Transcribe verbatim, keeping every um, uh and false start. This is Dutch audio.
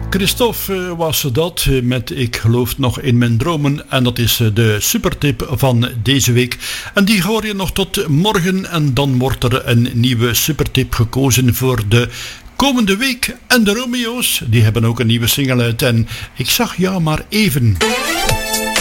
Christophe was dat met Ik geloof nog in mijn dromen. En dat is de supertip van deze week. En die hoor je nog tot morgen. En dan wordt er een nieuwe supertip gekozen voor de komende week. En de Romeo's, die hebben ook een nieuwe single uit. En ik zag jou maar even.